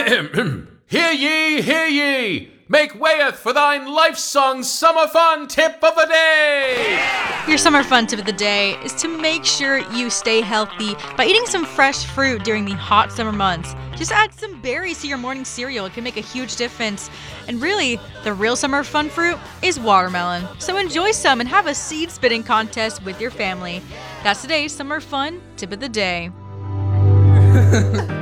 Hear ye, hear ye! Make wayeth for thine life-sung summer fun tip of the day! Your summer fun tip of the day is to make sure you stay healthy by eating some fresh fruit during the hot summer months. Just add some berries to your morning cereal. It can make a huge difference. And really, the real summer fun fruit is watermelon. So enjoy some and have a seed spitting contest with your family. That's today's summer fun tip of the day.